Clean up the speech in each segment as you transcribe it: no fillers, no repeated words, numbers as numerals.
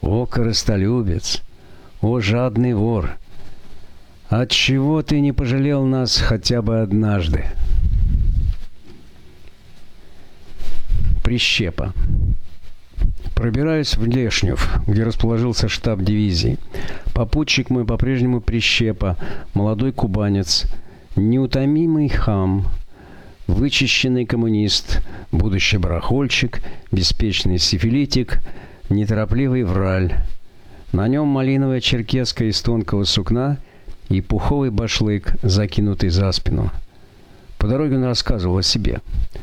О, корыстолюбец! О, жадный вор! Отчего ты не пожалел нас хотя бы однажды? Прищепа. Пробираюсь в Лешнев, где расположился штаб дивизии. Попутчик мой по-прежнему Прищепа, молодой кубанец, неутомимый хам, вычищенный коммунист, будущий барахольщик, беспечный сифилитик, неторопливый враль. На нем малиновая черкеска из тонкого сукна и пуховый башлык, закинутый за спину. По дороге он рассказывал о себе.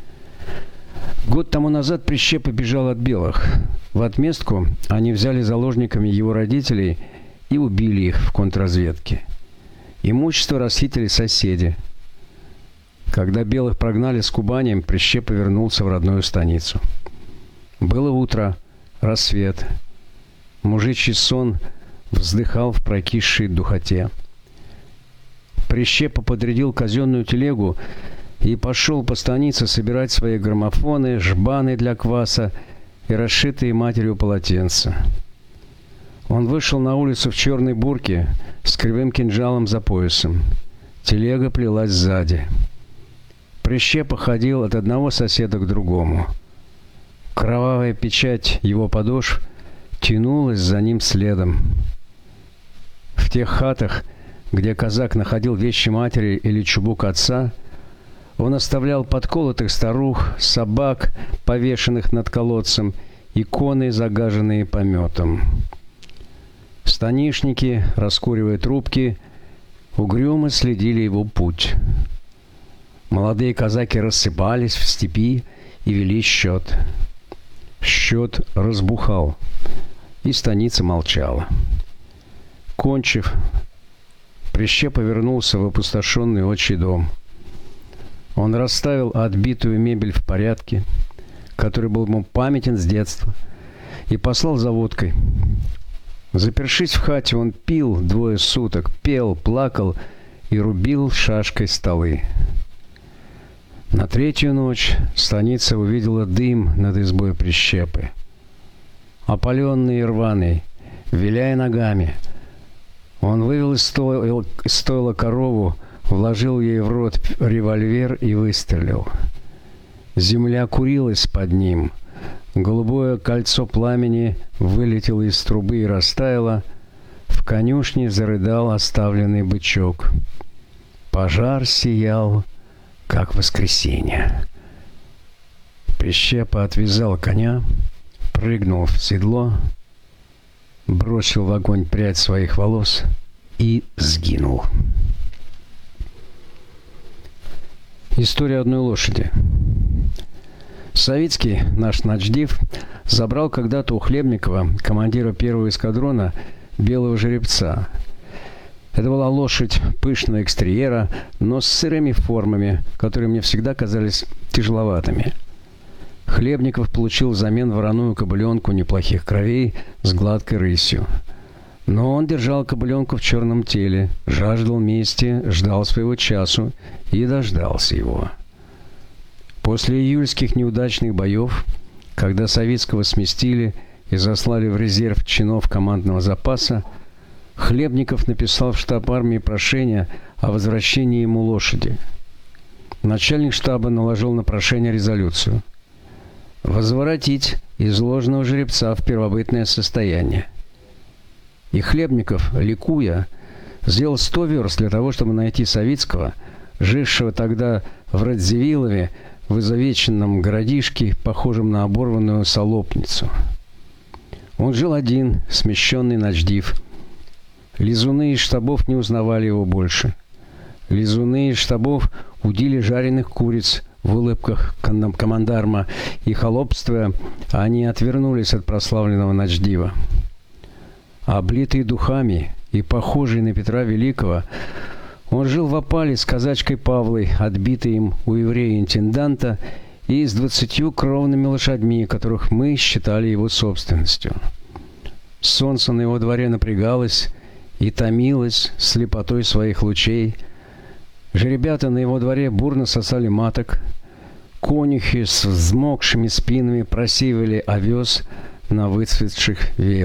Год тому назад Прищепа бежал от белых. В отместку они взяли заложниками его родителей и убили их в контрразведке. Имущество расхитили соседи. Когда белых прогнали с Кубани, Прищепа вернулся в родную станицу. Было утро, рассвет. Мужичий сон вздыхал в прокисшей духоте. Прищепа подрядил казенную телегу и пошел по станице собирать свои граммофоны, жбаны для кваса и расшитые матерью полотенца. Он вышел на улицу в черной бурке с кривым кинжалом за поясом. Телега плелась сзади. Прищепа ходил от одного соседа к другому. Кровавая печать его подошв тянулась за ним следом. В тех хатах, где казак находил вещи матери или чубук отца, он оставлял подколотых старух, собак, повешенных над колодцем, иконы, загаженные пометом. Станишники, раскуривая трубки, угрюмо следили его путь. Молодые казаки рассыпались в степи и вели счет. Счет разбухал, и станица молчала. Кончив, Прищепа вернулся в опустошенный отчий дом. Он расставил отбитую мебель в порядке, который был ему памятен с детства, и послал за водкой. Запершись в хате, он пил 2 суток, пел, плакал и рубил шашкой столы. На 3-ю ночь станица увидела дым над избой Прищепы. Опаленный и рваный, виляя ногами, он вывел из стойла корову, вложил ей в рот револьвер и выстрелил. Земля курилась под ним. Голубое кольцо пламени вылетело из трубы и растаяло. В конюшне зарыдал оставленный бычок. Пожар сиял, как воскресенье. Прищепа отвязал коня, прыгнул в седло, бросил в огонь прядь своих волос и сгинул. История одной лошади. Савицкий, наш начдив, забрал когда-то у Хлебникова, командира 1-го эскадрона, белого жеребца. Это была лошадь пышного экстерьера, но с сырыми формами, которые мне всегда казались тяжеловатыми. Хлебников получил взамен вороную кобыленку неплохих кровей с гладкой рысью. Но он держал кобыленку в черном теле, жаждал мести, ждал своего часу и дождался его. После июльских неудачных боев, когда Савицкого сместили и заслали в резерв чинов командного запаса, Хлебников написал в штаб армии прошение о возвращении ему лошади. Начальник штаба наложил на прошение резолюцию: возвратить изложенного жеребца в первобытное состояние. И Хлебников, ликуя, сделал 100 верст для того, чтобы найти Савицкого, жившего тогда в Радзивиллове, в изувеченном городишке, похожем на оборванную солопницу. Он жил один, смещенный начдив. Лизуны из штабов не узнавали его больше. Лизуны из штабов удили жареных куриц в улыбках командарма, и, холопствуя, они отвернулись от прославленного начдива. Облитый духами и похожий на Петра Великого, он жил в опале с казачкой Павлой, отбитой им у еврея-интенданта, и с 20 кровными лошадьми, которых мы считали его собственностью. Солнце на его дворе напрягалось и томилось слепотой своих лучей. Жеребята на его дворе бурно сосали маток. Конюхи с взмокшими спинами просеивали овес на выцветших веялах.